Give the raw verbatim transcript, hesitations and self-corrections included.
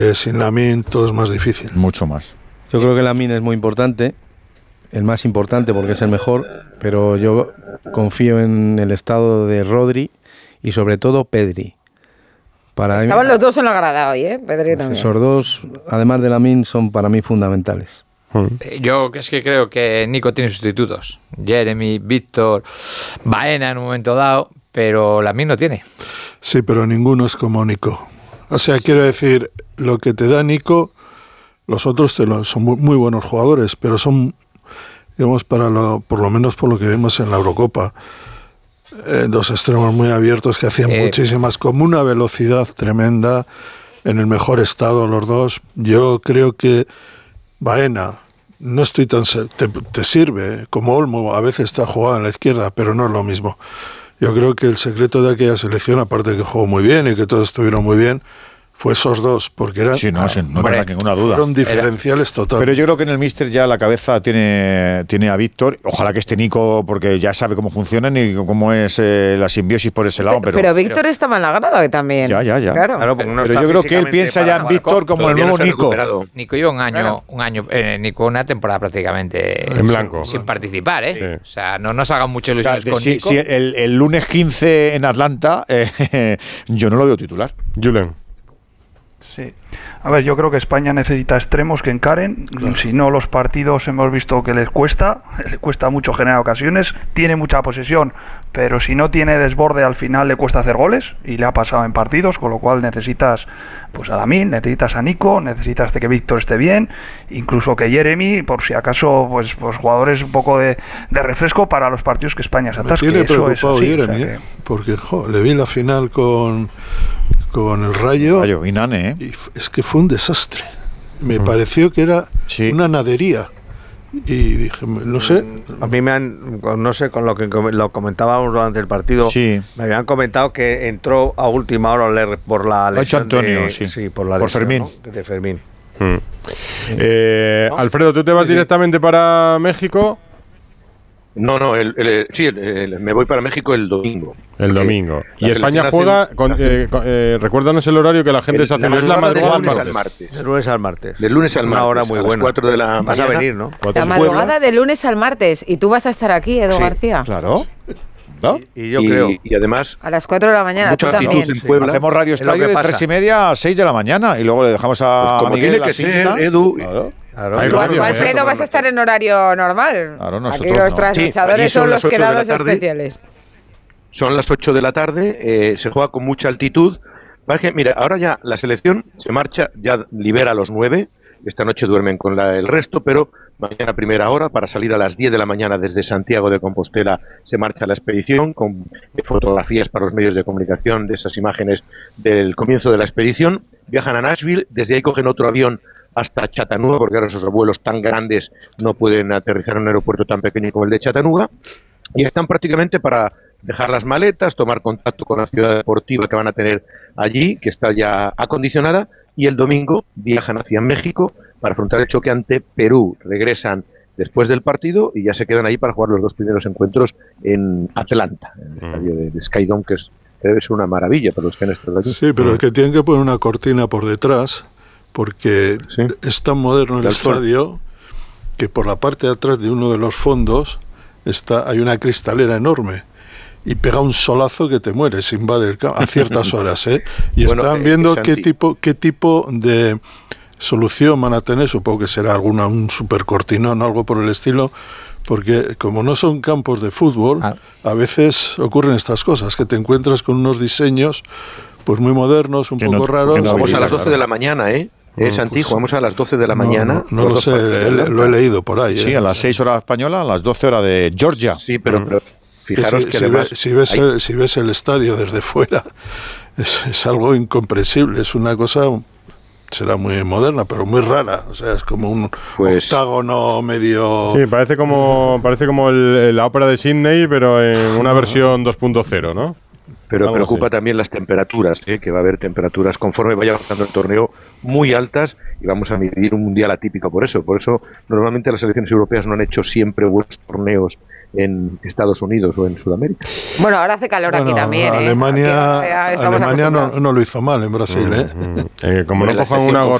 Eh, sin Lamine todo es más difícil. Mucho más. Yo creo que Lamine es muy importante, el más importante porque es el mejor, pero yo confío en el estado de Rodri y sobre todo Pedri. Para Estaban mí, los dos en la grada hoy, ¿eh? Pedri también. Esos dos, además de Lamine, son para mí fundamentales. Yo es que creo que Nico tiene sustitutos. Jeremy, Víctor, Baena en un momento dado, pero Lamine no tiene. Sí, pero ninguno es como Nico. O sea, quiero decir, lo que te da Nico, los otros te lo, son muy, muy buenos jugadores, pero son, digamos, para lo, por lo menos por lo que vimos en la Eurocopa, eh, dos extremos muy abiertos que hacían eh. muchísimas, como una velocidad tremenda, en el mejor estado los dos. Yo creo que Baena, no estoy tan te, te sirve, como Olmo a veces está jugado en la izquierda, pero no es lo mismo. Yo creo que el secreto de aquella selección, aparte de que jugó muy bien y que todos estuvieron muy bien, fue esos dos, porque eran, sí, no, sí, no tengo ninguna duda. Fueron diferenciales totales. Pero yo creo que en el míster ya la cabeza tiene, tiene a Víctor. Ojalá que esté Nico, porque ya sabe cómo funcionan y cómo es eh, la simbiosis por ese lado. Pero, pero, pero Víctor pero, estaba en la grada hoy también. Ya, ya, ya. Claro. Claro, pero, pero yo creo que él piensa ya en Víctor como el nuevo Nico. Nico lleva un año, claro. un año eh, Nico una temporada prácticamente en blanco. Sin, sin participar, ¿eh? Sí. O sea, no nos hagan mucho ilusiones o sea, de, con si, Nico. Si el, el lunes quince en Atlanta, eh, yo no lo veo titular. Julen. Sí. A ver, yo creo que España necesita extremos que encaren. Claro. Si no, los partidos hemos visto que les cuesta, les cuesta mucho generar ocasiones. Tiene mucha posesión, pero si no tiene desborde, al final le cuesta hacer goles, y le ha pasado en partidos, con lo cual necesitas pues a Lamine, necesitas a Nico, necesitas de que Víctor esté bien, incluso que Jeremy, por si acaso, pues, pues jugadores un poco de, de refresco para los partidos que España se atasque. Me tiene preocupado eso es así, Jeremy, o sea que... porque jo, le vi la final con... con el Rayo, Rayo y Nane, ¿eh? y es que fue un desastre. Me mm. pareció que era sí. una nadería. Y dije, no sé. A mí me han, no sé, con lo que lo comentábamos durante el partido, sí. me habían comentado que entró a última hora por la lesión Antonio, de, sí. sí, por la por lesión, Fermín. ¿no? de Fermín. Mm. Eh, ¿No? Alfredo, ¿tú te vas sí. directamente para México? No, no, el, el, sí, el, el, me voy para México el domingo. El domingo. Y España juega, con, eh, con, eh, recuérdanos el horario que la gente el, se hace. La es la madrugada del lunes al martes. Del lunes al martes. Del lunes al martes. Una hora muy a buena. Las cuatro de la Vas mañana. a venir, ¿no? La madrugada del lunes al martes. Y tú vas a estar aquí, Edu sí, García. Claro. ¿No? Y, y yo y, creo. Y además. A las cuatro de la mañana, tú también. En Puebla. Hacemos Radio Estadio de tres y media a seis de la mañana. Y luego le dejamos a, pues como Miguel tiene la que cinta. ser, Edu. Claro. Claro, tú, radio, Alfredo, ¿eh? vas a estar en horario normal. Claro, aquí los trasnochadores sí, son, son los quedados especiales. Son las ocho de la tarde, eh, se juega con mucha altitud. Que, mira, ahora ya la selección se marcha, ya libera a los nueve. Esta noche duermen con la, el resto, pero mañana a primera hora, para salir a las diez de la mañana desde Santiago de Compostela, se marcha la expedición con fotografías para los medios de comunicación de esas imágenes del comienzo de la expedición. Viajan a Nashville, desde ahí cogen otro avión hasta Chattanooga, porque ahora esos vuelos tan grandes no pueden aterrizar en un aeropuerto tan pequeño como el de Chattanooga, y están prácticamente para dejar las maletas, tomar contacto con la ciudad deportiva que van a tener allí, que está ya acondicionada, y el domingo viajan hacia México para afrontar el choque ante Perú. Regresan después del partido y ya se quedan ahí para jugar los dos primeros encuentros en Atlanta, en el estadio de, de Skydome, que es, debe ser una maravilla para los que han estado allí. Sí, pero es que tienen que poner una cortina por detrás, porque sí. es tan moderno el estadio que por la parte de atrás de uno de los fondos está hay una cristalera enorme y pega un solazo que te mueres, invade el campo a ciertas horas, ¿eh? Y bueno, están viendo eh, qué tipo qué tipo de solución van a tener, supongo que será alguna un super cortinón o algo por el estilo, porque como no son campos de fútbol, ah. a veces ocurren estas cosas, que te encuentras con unos diseños pues muy modernos, un que poco no, raros. No vamos a las doce de la mañana, ¿eh? Es eh, antiguo, pues, vamos a las doce de la no, mañana. No, no lo sé, el, lo he leído por ahí. Sí, eh. a las seis horas española, a las doce horas de Georgia. Sí, pero, mm. pero fijaros que, si, que además... Si, si, ves hay... el, si ves el estadio desde fuera, es, es algo incomprensible, es una cosa, será muy moderna, pero muy rara. O sea, es como un pues, octágono medio... Sí, parece como, parece como el, la ópera de Sydney, pero en una versión dos punto cero, ¿no? Pero Vamos preocupa así. también las temperaturas, ¿eh? Que va a haber temperaturas conforme vaya avanzando el torneo muy altas y vamos a vivir un mundial atípico por eso. Por eso normalmente las selecciones europeas no han hecho siempre buenos torneos en Estados Unidos o en Sudamérica. Bueno, ahora hace calor Bueno, aquí también. Alemania, ¿eh? Aquí, o sea, estamos Alemania no, acostumbrados. no lo hizo mal en Brasil, ¿eh? Eh, como no La cojan estación una con